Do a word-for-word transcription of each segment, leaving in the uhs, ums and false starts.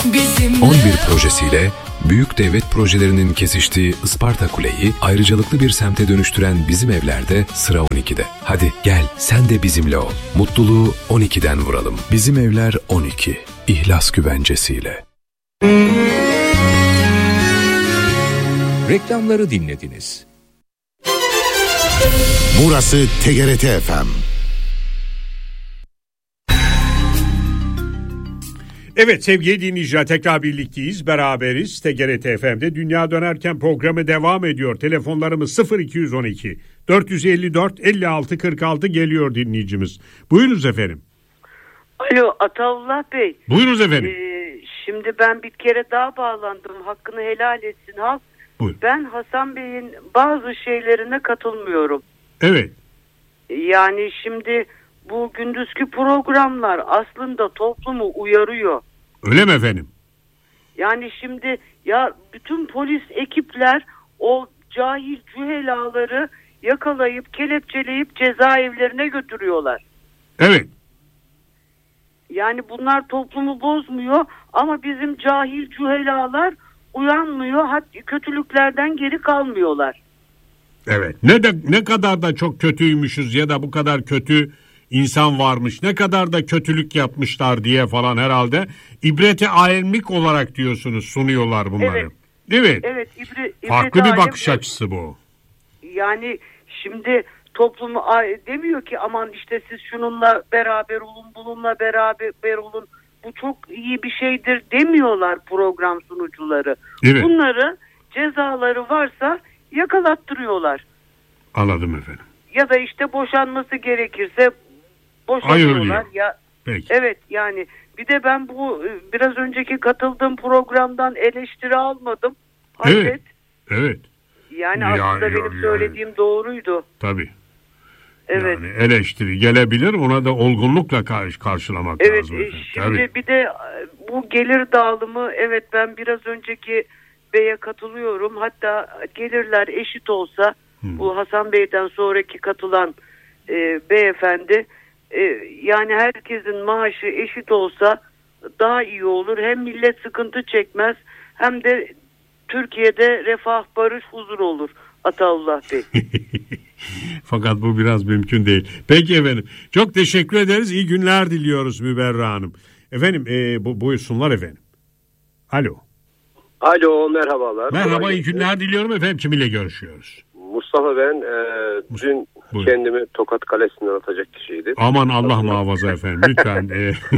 on bir projesiyle büyük devlet projelerinin kesiştiği Isparta Kule'yi ayrıcalıklı bir semte dönüştüren Bizim Evler'de sıra on ikide. Hadi gel sen de bizimle ol. Mutluluğu on ikiden vuralım. Bizim Evler on iki. İhlas güvencesiyle. Reklamları dinlediniz. Burası T G R T F M. Evet sevgili dinleyiciler, tekrar birlikteyiz, beraberiz. T G R T F M'de Dünya Dönerken programı devam ediyor. Telefonlarımız sıfır iki on iki dört yüz elli dört elli altı kırk altı geliyor dinleyicimiz. Buyurunuz efendim. Alo Ataullah Bey. Buyurunuz efendim. Ee, şimdi ben bir kere daha bağlandım. Hakkını helal etsin halk. Buyur. Ben Hasan Bey'in bazı şeylerine katılmıyorum. Evet. Yani şimdi bu gündüzki programlar aslında toplumu uyarıyor. Öyle mi efendim? Yani şimdi ya bütün polis ekipler o cahil cühelaları yakalayıp kelepçeleyip cezaevlerine götürüyorlar. Evet. Yani bunlar toplumu bozmuyor ama bizim cahil cühelalar uyanmıyor, hatta kötülüklerden geri kalmıyorlar. Evet. Ne de ne kadar da çok kötüymüşüz ya da bu kadar kötü insan varmış, ne kadar da kötülük yapmışlar diye falan herhalde ibreti alemlik olarak diyorsunuz, sunuyorlar bunları. Evet. Değil mi? Evet. İbre, ibre farklı bir bakış alem, açısı bu. Yani şimdi toplumu demiyor ki aman işte siz şununla beraber olun, bununla beraber olun. Bu çok iyi bir şeydir demiyorlar program sunucuları. Evet. Bunları cezaları varsa yakalattırıyorlar. Anladım efendim. Ya da işte boşanması gerekirse boşanıyorlar. Ya, Peki. evet yani bir de ben bu biraz önceki katıldığım programdan eleştiri almadım. Evet. Evet. Evet. Yani ya, aslında ya, benim yani. söylediğim doğruydu. Tabii. Evet. Yani eleştiri gelebilir, ona da olgunlukla karşı karşılamak evet, lazım. Evet. Şimdi Tabii. bir de bu gelir dağılımı, evet ben biraz önceki beye katılıyorum. Hatta gelirler eşit olsa hmm. bu Hasan Bey'den sonraki katılan e, beyefendi e, yani herkesin maaşı eşit olsa daha iyi olur. Hem millet sıkıntı çekmez hem de Türkiye'de refah, barış, huzur olur. Ataullah Bey. Fakat bu biraz mümkün değil. Peki efendim. Çok teşekkür ederiz. İyi günler diliyoruz Müberra Hanım. Efendim e, bu, buyursunlar efendim. Alo. Alo, merhabalar. Merhaba, iyi günler diliyorum efendim. Kiminle görüşüyoruz? Mustafa ben. E, dün Buyurun. Kendimi Tokat Kalesi'nden atacak kişiydim. Aman Allah muhafaza efendim. Lütfen.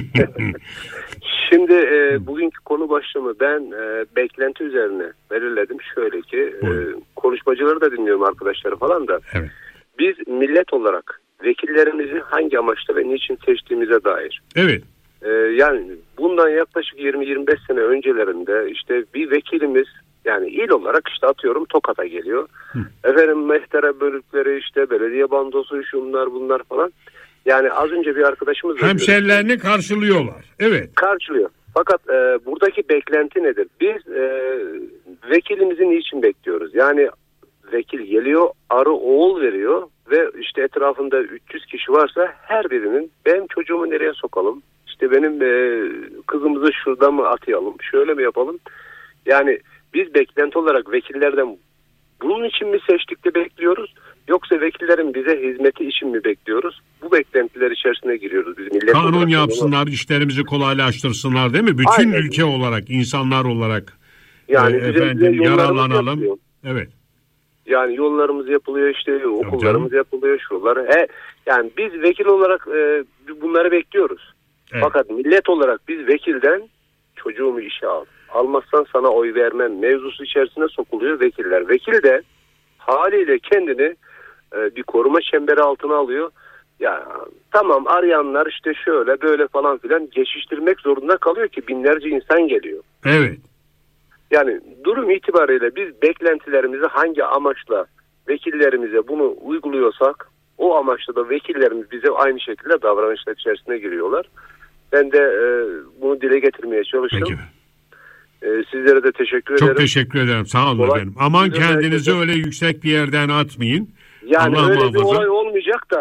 Şimdi e, bugünkü konu başlığımı ben e, beklenti üzerine belirledim. Şöyle ki e, konuşmacıları da dinliyorum, arkadaşları falan da. Evet. Biz millet olarak vekillerimizi hangi amaçla ve niçin seçtiğimize dair. Evet. E, yani bundan yaklaşık yirmi yirmi beş sene öncelerinde işte bir vekilimiz, yani il olarak işte atıyorum Tokat'a geliyor. Hı. Efendim mehtera bölükleri, işte belediye bandosu, şunlar bunlar falan. Yani az önce bir arkadaşımız... Hemşerilerini karşılıyorlar. Evet. Karşılıyor. Fakat e, buradaki beklenti nedir? Biz e, vekilimizi niçin bekliyoruz? Yani vekil geliyor, arı oğul veriyor ve işte etrafında üç yüz kişi varsa her birinin benim çocuğumu nereye sokalım? İşte benim e, kızımızı şuradan mı atayalım? Şöyle mi yapalım? Yani biz beklenti olarak vekillerden bunun için mi seçtik de bekliyoruz? Yoksa vekillerin bize hizmeti için mi bekliyoruz? Bu beklentiler içerisine giriyoruz biz millet olarak. Kanun yapsınlar, işlerimizi kolaylaştırsınlar değil mi? Bütün Aynen. ülke olarak, insanlar olarak yani e, efendim yararlanalım. Yapılıyor. Evet. Yani yollarımız yapılıyor, işte okullarımız yapılıyor, şuralar. He, yani biz vekil olarak e, bunları bekliyoruz. Evet. Fakat millet olarak biz vekilden çocuğumu işe al, almazsan sana oy vermem mevzusu içerisine sokuluyor vekiller. Vekil de haliyle kendini e, bir koruma çemberi altına alıyor. Ya tamam, arayanlar işte şöyle böyle falan filan geçiştirmek zorunda kalıyor ki binlerce insan geliyor. Evet. Yani durum itibariyle biz beklentilerimizi hangi amaçla vekillerimize bunu uyguluyorsak o amaçla da vekillerimiz bize aynı şekilde davranışlar içerisine giriyorlar. Ben de e, bunu dile getirmeye çalıştım. Peki. E, sizlere de teşekkür Çok ederim. Çok teşekkür ederim. Sağ olun olay, efendim. Aman kendinizi öyle yüksek bir yerden atmayın. Yani Allah öyle muhafaza. bir olay olmayacak da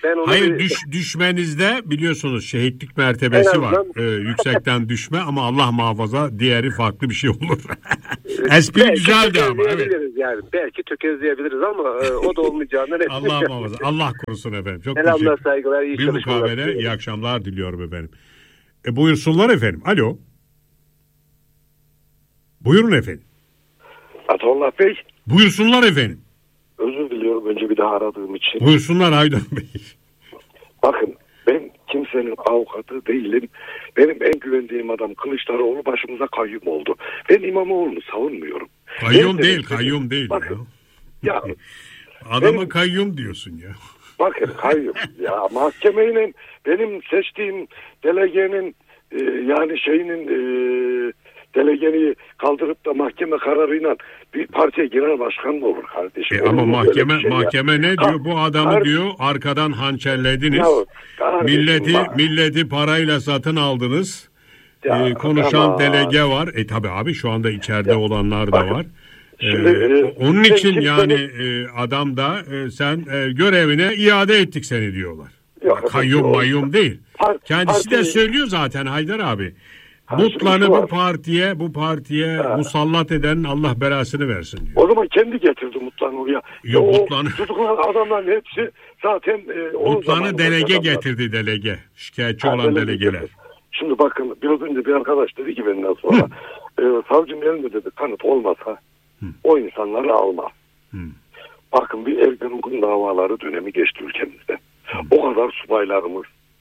Ben onu Hayır bir... düş, düşmenizde biliyorsunuz şehitlik mertebesi En var. azından... Ee, yüksekten düşme ama Allah muhafaza diğeri farklı bir şey olur. Espri güzeldi ama. Evet. Yani. Belki tökezleyebiliriz ama e, o da olmayacağından emin. Allah muhafaza. Allah korusun efendim. Çok Selamlar, teşekkür. saygılar, iyi Bir çalışmalar. mukabele, iyi akşamlar diliyorum efendim. E, buyursunlar efendim. Alo. Buyurun efendim. Atollah Bey, Buyursunlar efendim. özür diliyorum önce bir daha aradığım için. Buyursunlar Haydar Bey. Bakın, ben kimsenin avukatı değilim. Benim en güvendiğim adam Kılıçdaroğlu başımıza kayyum oldu. Ben İmamoğlu'nu savunmuyorum. Kayyum Ben değil, de- kayyum değil. Bakın, ya. ya Adama benim- kayyum diyorsun ya. bakın kayyum. Ya mahkemeyle benim seçtiğim delegenin e, yani şeyinin e, delegeni kaldırıp da mahkeme kararıyla bir partiye giren başkan mı olur kardeşim? E Olur ama mu böyle mahkeme bir şey ya? mahkeme ne diyor? Ha, Bu adamı kar- diyor arkadan hançerlediniz. Ya, kardeşim milleti bak. milleti parayla satın aldınız. Ya, Ee, konuşan ama- delege var. E tabi abi şu anda içeride Ya, olanlar da bakın, var. Ee, şimdi, e, onun ben için kimsenin- yani e, adam da e, sen e, görevine iade ettik seni diyorlar. Yok, Kayyum yok. mayum değil. Par- Kendisi de parti- söylüyor zaten Haydar abi. Ha, Mutlanı şu bu var. partiye bu partiye musallat eden Allah belasını versin diyor. O zaman kendi getirdi Mutlan'ı oraya. Yok, o Mutlan'ı- tutuklanan adamların hepsi zaten e, onun Mutlanı zamanında delege adamlar. getirdi delege. Şikayetçi Ha, olan delege delegeler. getirdi. Şimdi bakın biraz önce bir arkadaş dedi ki benden sonra e, savcım elinde dedi kanıt olmasa o insanları almaz. Hı. Bakın bir Ergenekon davaları dönemi geçti ülkemizde. O kadar subaylarımız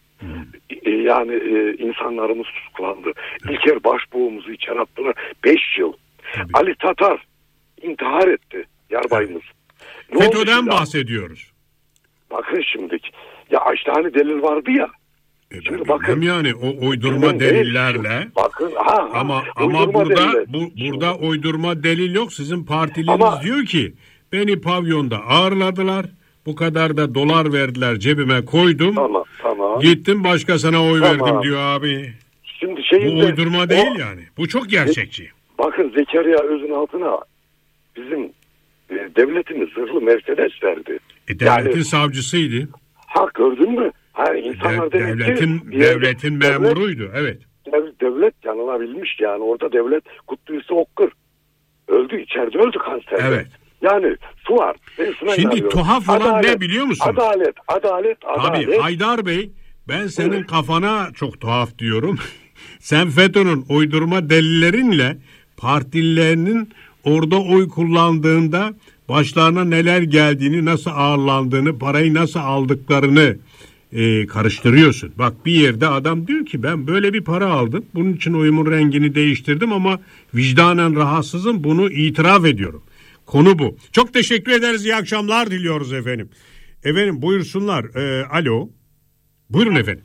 e, yani e, insanlarımız tutuklandı. İlker Başbuğ'umuzu içeri attılar. Beş yıl. Tabii. Ali Tatar intihar etti. Yarbayımız. Ne oldu FETÖ'den şimdi? bahsediyoruz. Bakın şimdi. Ya işte hani delil vardı ya. E Şimdi ben bakın. bilmem yani o uydurma Ben değil. delillerle Bakın ha, ama ha, ama uydurma burada deliller. bu burada uydurma delil yok. Sizin partiliğiniz Ama- diyor ki beni pavyonda ağırladılar. Bu kadar da dolar verdiler cebime koydum. Tamam tamam. Gittim başkasına oy Tamam. verdim diyor abi. Şimdi Bu şeyinde, uydurma değil o- yani. Bu çok gerçekçi. Bakın Zekeriya Özünaltı'na bizim e, devletimiz zırhlı Mercedes verdi. E, devletin Yani- ha Ha gördün mü? Hani insanlar Dev- demek ki devletin bir yerde- devletin devlet- memuruydu. Evet. dev- devlet yanılabilmiş yani orada devlet Kutlusu Okkur öldü içeride öldü kanserden. Evet. Yani su var. Ben şuna Şimdi inanıyorum. tuhaf olan ne biliyor musunuz? Adalet, adalet, adalet. Tabii Haydar Bey ben senin kafana çok tuhaf diyorum. Sen FETÖ'nün uydurma delillerinle partililerinin orada oy kullandığında başlarına neler geldiğini, nasıl ağırlandığını, parayı nasıl aldıklarını e, karıştırıyorsun. Bak bir yerde adam diyor ki ben böyle bir para aldım. Bunun için oyumun rengini değiştirdim ama vicdanen rahatsızım. Bunu itiraf ediyorum. Konu bu. Çok teşekkür ederiz. İyi akşamlar diliyoruz efendim. Efendim buyursunlar. Ee, alo. Buyurun efendim.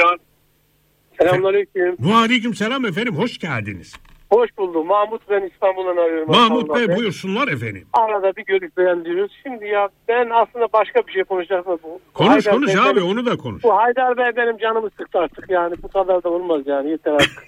Selamünaleyküm. Aleyküm selam efendim. Hoş geldiniz. Hoş buldum. Mahmut, ben İstanbul'dan arıyorum. Mahmut Allah Bey Bey. buyursunlar efendim. Arada bir görüp beğendiriyoruz. Şimdi ya ben aslında başka bir şey konuşacaktım. Bu, Konuş Haydar konuş Bey abi benim- onu da konuş. Bu Haydar Bey benim canımı sıktı artık yani. Bu kadar da olmaz yani. Yeter artık.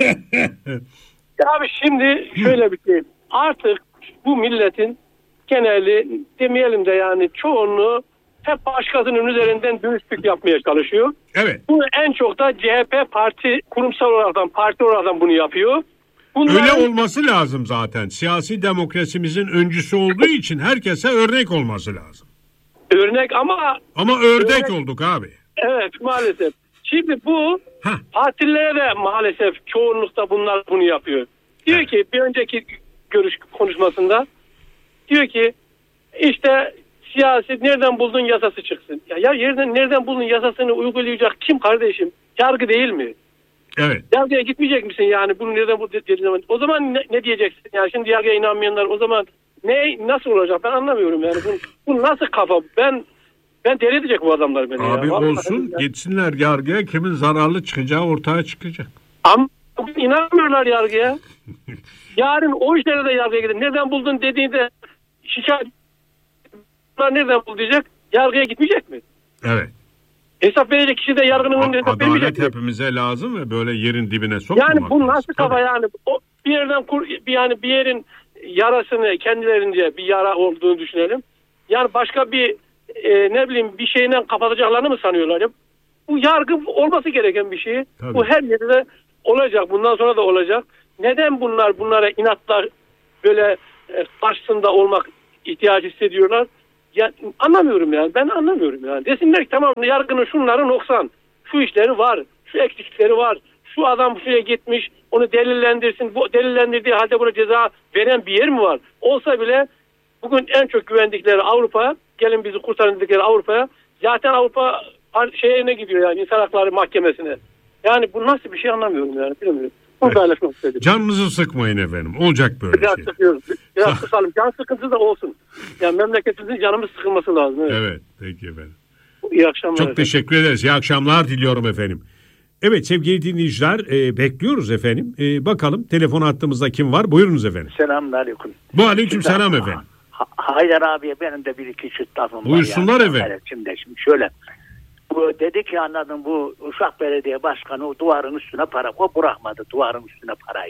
Ya abi şimdi şöyle bir şey. Artık bu milletin geneli demeyelim de yani çoğunluğu hep başkasının üzerinden dürüstlük yapmaya çalışıyor. Evet. Bu en çok da C H P parti kurumsal olaraktan parti olaraktan bunu yapıyor. Bunların- Öyle olması lazım zaten. Siyasi demokrasimizin öncüsü olduğu için herkese örnek olması lazım. Örnek ama Ama ördek Örnek- olduk abi. evet maalesef. Şimdi bu Hah. partilere de maalesef çoğunlukta bunlar bunu yapıyor. Diyor Evet. ki bir önceki görüş konuşmasında diyor ki işte siyaset nereden buldun yasası çıksın. Ya, ya yerden nereden buldun yasasını uygulayacak kim kardeşim? Yargı değil mi? Evet. Yargıya gitmeyecek misin yani? Bunu nereden buldun dediğin zaman? O zaman ne, ne diyeceksin? Yani şimdi yargıya inanmayanlar o zaman ne nasıl olacak? Ben anlamıyorum yani. Bu, bu nasıl kafa? Ben ben deli edecek bu adamlar beni. Abi ya. Vallahi olsun ya. gitsinler yargıya kimin zararlı çıkacağı ortaya çıkacak. Ama inanmıyorlar yargıya. Yarın o işlere de yargıya gider. Nereden buldun dediğinde şikayet nereden bul diyecek? Yargıya gitmeyecek mi? Evet. Hesap verecek kişi de yargının önünde hesap Adalet vermeyecek mi? hepimize lazım ve böyle yerin dibine sokmamak Yani bu nasıl lazım. kafa Tabii. yani? O bir yerden kur, bir yani bir yerin yarasını kendilerince bir yara olduğunu düşünelim. Yani başka bir e, ne bileyim bir şeyle kapatacaklarını mı sanıyorlar ya? Bu yargı olması gereken bir şey. Tabii. Bu her yerde olacak. Bundan sonra da olacak. Neden bunlar bunlara inatlar böyle e, karşısında olmak ihtiyacı hissediyorlar? Ya anlamıyorum yani. Ben anlamıyorum yani. Desinler ki tamam, yargının şunları noksan. Şu işleri var. Şu eksikleri var. Şu adam şuraya gitmiş. Onu delillendirsin. Bu delillendirdiği halde buna ceza veren bir yer mi var? Olsa bile bugün en çok güvendikleri Avrupa, gelin bizi kurtarın dedikleri Avrupa'ya, zaten Avrupa şeyine gidiyor yani, insan hakları mahkemesine. Yani bu nasıl bir şey anlamıyorum yani, bilmiyorum. Bunu paylaşmak istedim. Canınızı sıkmayın efendim. Olacak böyle Biraz şey. sıkıyoruz. Biraz sıkalım. Can sıkıntısı da olsun. Yani memleketimizin canımız sıkılması lazım. Evet. Evet. Peki efendim. İyi akşamlar. Çok efendim. teşekkür ederiz. İyi akşamlar diliyorum efendim. Evet sevgili dinleyiciler, e, bekliyoruz efendim. E, bakalım telefon hattımızda kim var? Buyurunuz efendim. Selamünaleyküm. Bu aleyküm selam efendim. Ha- Haydar abiye benim de bir iki çift lafım var. Buyursunlar yani. efendim. Evet, şimdi, şimdi şöyle. Bu dedi ki anladım, bu Uşak Belediye Başkanı o duvarın üstüne para, o bırakmadı duvarın üstüne parayı.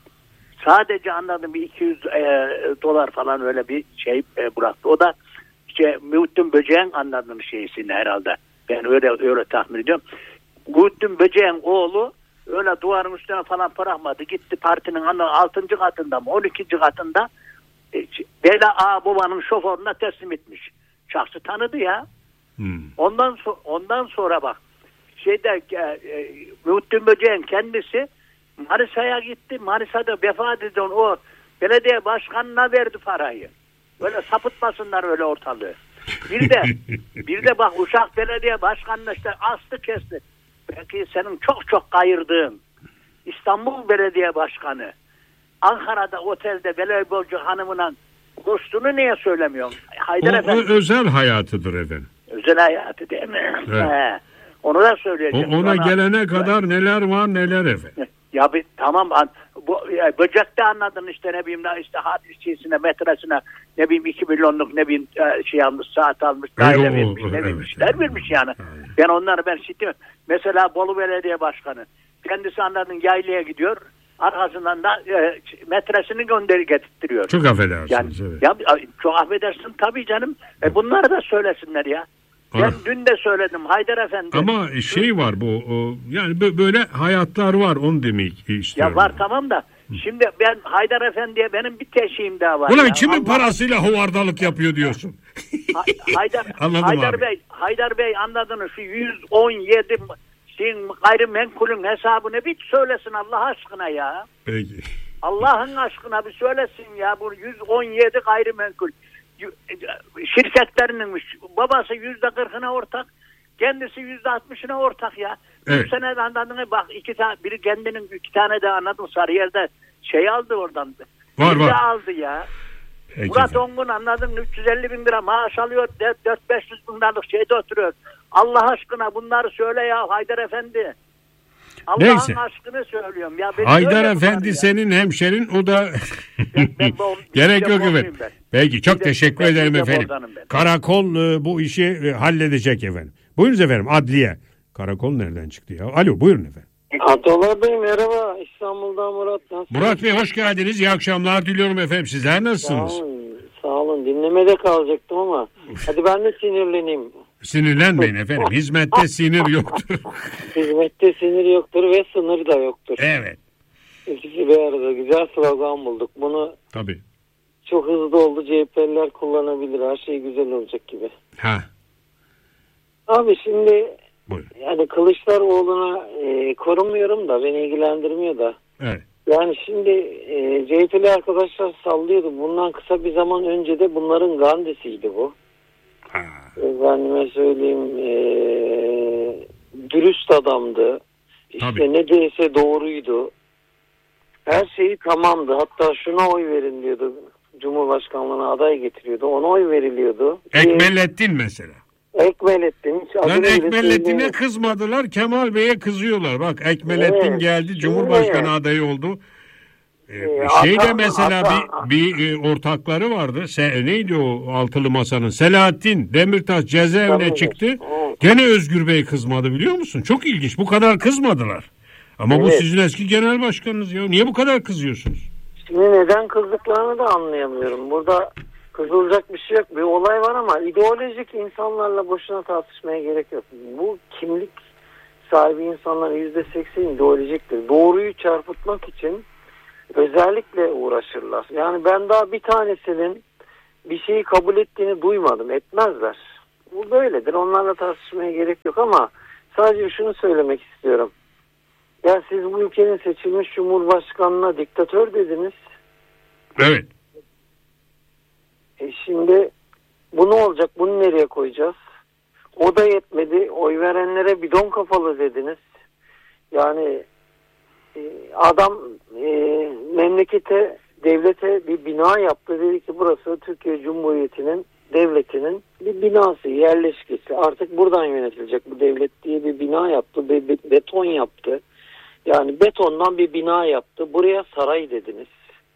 Sadece anladım bir iki yüz e, dolar falan öyle bir şey e, bıraktı. O da işte Muhittin Böceğin anladığım şeysini herhalde. Ben öyle öyle tahmin ediyorum. Muhittin Böceğin oğlu öyle duvarın üstüne falan bırakmadı. Gitti partinin altıncı katında mı on ikinci katında e, Bela A babanın şoförüne teslim etmiş. Şahsı tanıdı ya. Hmm. Ondan so- ondan sonra bak şeyde e, e, Muhittin Böceğin kendisi Manisa'ya gitti. Manisa'da vefat eden o belediye başkanına verdi parayı. Böyle sapıtmasınlar öyle ortalığı. Bir de bir de bak Uşak Belediye Başkanı'na işte astı kesti. Belki senin çok çok kayırdığın İstanbul Belediye Başkanı Ankara'da otelde voleybolcu hanımına koştuğunu niye söylemiyorsun? Haydar o, Efendi. o özel hayatıdır efendim. Özel hayatı değil mi? Evet. He. Onu da söyleyeceğim. O, ona Sonra, gelene kadar neler var neler efendim. Ya bir tamam bu ya, böcekte anladın işte ne bileyim işte hadisesine metresine ne bileyim iki milyonluk ne bileyim şey almış, saat almış, daire vermiş, ne bileyim evet, işler evet. vermiş yani. Evet. Ben onları ben şittim. Mesela Bolu Belediye Başkanı kendisi anladın yaylaya gidiyor. Arkasından da e, metresini gönderi getirtiyor. Çok affedersiniz. Yani, evet. ya, çok affedersin tabii canım. E, bunları da söylesinler ya. Ben Ana. dün de söyledim Haydar Efendi. Ama şey var bu o, yani böyle hayatlar var, onu demek istiyorum. Ya var tamam da şimdi ben Haydar Efendi'ye benim bir teşhim daha var. Ulan ya. kimin Allah... parasıyla hovardalık yapıyor diyorsun? Ha, Haydar, Anladım Haydar abi. Bey, Haydar Bey anladınız şu yüz on yedi şeyin gayrimenkulün hesabını bir söylesin Allah aşkına ya. Peki. Allah'ın aşkına bir söylesin ya, bu yüz on yedi gayrimenkul şirketlerinin babası yüzde kırkına ortak, kendisi yüzde altmışına ortak ya. Evet. Bu sene anladın bak iki tane, biri kendinin iki tane de anladım Sarıyer'de şey aldı oradan. Var, bir var. de aldı ya. Peki. Murat Ongun anladın üç yüz elli bin lira maaş alıyor, dört beş yüz bin liralık şeyde oturuyor. Allah aşkına bunları söyle ya Haydar Efendi. Allah'ın Neyse. aşkını söylüyorum. Ya Haydar Efendi senin hemşerin, o da Ben- ben bu- gerek bir yok de efendim. borcuyum ben. Peki çok Bir de- teşekkür ben- ederim bir de efendim. bordanım ben. Karakol e, bu işi e, halledecek efendim. Buyurunuz efendim, adliye. Karakol nereden çıktı ya? Alo buyurun efendim. Atalar Bey merhaba, İstanbul'dan Murat. Nasılsınız? Murat Bey hoş geldiniz. İyi akşamlar diliyorum efendim. Sizler Sağ nasılsınız? olun, sağ olun. Dinlemede kalacaktım ama hadi ben de sinirleneyim. Sinirlenmeyin efendim. Hizmette sinir yoktur. Hizmette sinir yoktur ve sınır da yoktur. Evet. İkisi bir arada. Güzel slogan bulduk. Bunu Tabii. çok hızlı oldu. C H P'liler kullanabilir. Her şey güzel olacak gibi. Ha. Abi şimdi Buyurun. yani Kılıçdaroğlu'na e, korumuyorum da beni ilgilendirmiyor da. Evet. Yani şimdi e, C H P'li arkadaşlar sallıyordu. Bundan kısa bir zaman önce de bunların Gandhi'siydi bu. Ha. Efendime söyleyeyim e, dürüst adamdı. İşte Tabii. ne değilse doğruydu. Her şeyi tamamdı. Hatta şuna oy verin diyordu. Cumhurbaşkanlığına aday getiriyordu. Ona oy veriliyordu. Ekmelettin mesela. Ekmelettin. Hiç Lan adını bile Ekmelettin'e söyleyemem. kızmadılar, Kemal Bey'e kızıyorlar. Bak Ekmelettin Evet. geldi, Cumhurbaşkanı Evet. adayı oldu. Ee, Ee, şeyde ata- mesela ata- bir, bir e, ortakları vardı. Se, neydi o altılı masanın? Selahattin Demirtaş cezaevine Tabii. çıktı. Evet. Gene Özgür Bey kızmadı, biliyor musun? Çok ilginç. Bu kadar kızmadılar. Ama bu Evet. sizin eski genel başkanınız ya. Niye bu kadar kızıyorsunuz? Şimdi neden kızdıklarını da anlayamıyorum. Burada Kızılacak bir şey yok. Bir olay var ama ideolojik insanlarla boşuna tartışmaya gerek yok. Bu kimlik sahibi insanların yüzde seksen ideolojiktir. Doğruyu çarpıtmak için özellikle uğraşırlar. Yani ben daha bir tanesinin bir şeyi kabul ettiğini duymadım. Etmezler. Bu böyledir. Onlarla tartışmaya gerek yok ama sadece şunu söylemek istiyorum. Ya siz bu ülkenin seçilmiş cumhurbaşkanına diktatör dediniz. Evet. E şimdi bu ne olacak? Bunu nereye koyacağız? O da yetmedi. Oy verenlere bidon kafalı dediniz. Yani e, adam e, memlekete, devlete bir bina yaptı. Dedi ki burası Türkiye Cumhuriyeti'nin, devletinin bir binası, yerleşkesi. Artık buradan yönetilecek bu devlet diye bir bina yaptı. Bir, bir beton yaptı. Yani betondan bir bina yaptı. Buraya saray dediniz.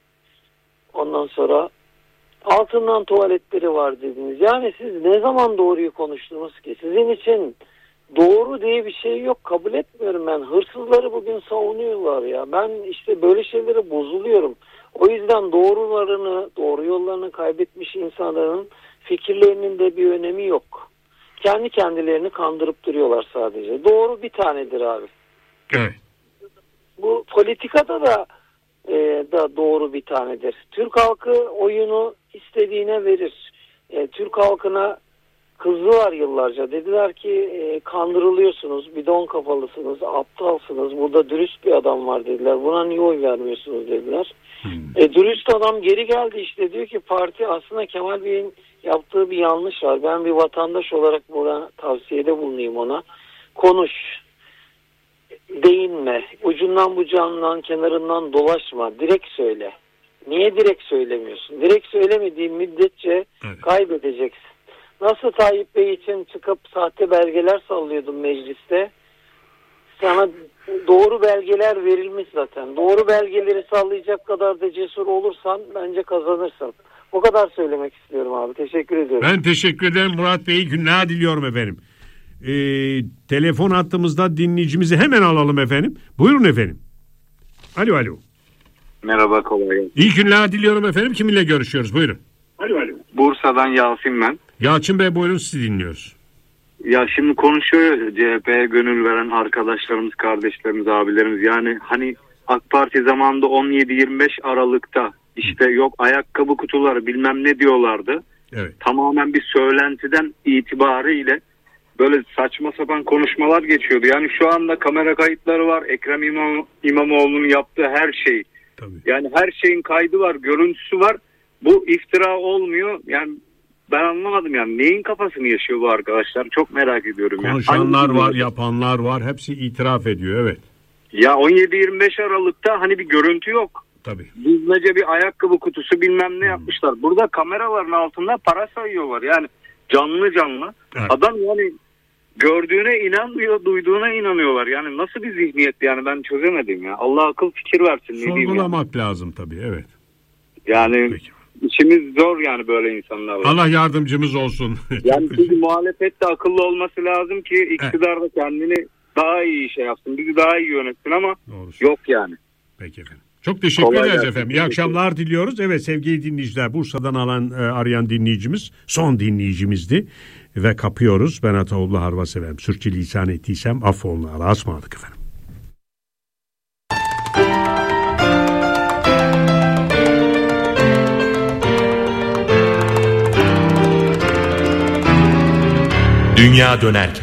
Ondan sonra altından tuvaletleri var dediniz. Yani siz ne zaman doğruyu konuştunuz ki? Sizin için doğru diye bir şey yok. Kabul etmiyorum ben. Hırsızları bugün savunuyorlar ya. Ben işte böyle şeylere bozuluyorum. O yüzden doğrularını, doğru yollarını kaybetmiş insanların fikirlerinin de bir önemi yok. Kendi kendilerini kandırıp duruyorlar sadece. Doğru bir tanedir abi. Evet. Bu politikada da e, da doğru bir tanedir. Türk halkı oyunu istediğine verir. E, Türk halkına kızdılar yıllarca. Dediler ki e, kandırılıyorsunuz, bidon kafalısınız, aptalsınız. Burada dürüst bir adam var dediler. Buna niye oy vermiyorsunuz dediler. Hmm. E, dürüst adam geri geldi işte. Diyor ki parti aslında Kemal Bey'in yaptığı bir yanlış var. Ben bir vatandaş olarak buna tavsiyede bulunayım ona. Konuş. Değinme. Ucundan bucağından kenarından dolaşma. Direkt söyle. Niye direkt söylemiyorsun? Direkt söylemediğin müddetçe evet. kaybedeceksin. Nasıl Tayyip Bey için çıkıp sahte belgeler sallıyordun mecliste? Sana doğru belgeler verilmiş zaten. Doğru belgeleri sallayacak kadar da cesur olursan bence kazanırsın. O kadar söylemek istiyorum abi. Teşekkür ediyorum. Ben teşekkür ederim Murat Bey. Günler diliyorum efendim. Ee, telefon hattımızda dinleyicimizi hemen alalım efendim. Buyurun efendim. Alo alo. Merhaba, kolay gelsin. İyi günler diliyorum efendim. Kiminle görüşüyoruz? Buyurun. Alo alo. Bursa'dan Yasin ben. Yalçın Bey buyurun, sizi dinliyoruz. Ya şimdi konuşuyor C H P'ye gönül veren arkadaşlarımız, kardeşlerimiz, abilerimiz. Yani hani AK Parti zamanında on yedi yirmi beş Aralık'ta işte yok ayakkabı kutuları bilmem ne diyorlardı. Evet. Tamamen bir söylentiden itibariyle böyle saçma sapan konuşmalar geçiyordu. Yani şu anda kamera kayıtları var. Ekrem İmam, İmamoğlu'nun yaptığı her şey. Tabii. Yani her şeyin kaydı var, görüntüsü var. Bu iftira olmuyor. Yani ben anlamadım yani. Neyin kafasını yaşıyor bu arkadaşlar? Çok merak ediyorum. Konuşanlar yani. var, yapanlar var. Hepsi itiraf ediyor, evet. Ya on yedi yirmi beş Aralık'ta hani bir görüntü yok. Tabii. Düzmece bir ayakkabı kutusu bilmem ne hmm. yapmışlar. Burada kameraların altında para sayıyorlar. Yani canlı canlı. Evet. Adam yani gördüğüne inanmıyor, duyduğuna inanıyorlar. Yani nasıl bir zihniyet yani, ben çözemedim ya. Allah akıl fikir versin. Sorgulamak lazım tabii, evet. Yani peki. İçimiz zor yani böyle insanlarla. Allah yardımcımız olsun. Yani çünkü muhalefet de akıllı olması lazım ki iktidar da kendini daha iyi şey yapsın. Bizi daha iyi yönetsin ama doğrusu yok yani. Peki efendim. Çok teşekkür Kolay ederiz gelsin. Efendim. İyi akşamlar diliyoruz. Evet sevgili dinleyiciler, Bursa'dan alan e, arayan dinleyicimiz son dinleyicimizdi. Ve kapıyoruz. Ben Ataoğlu Harva severim. Sürçülisan ettiysem affoğlu. Allah'a ısmarladık efendim. Dünya dönerken.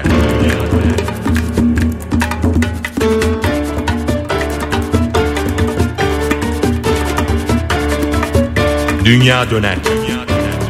Dünya dönerken.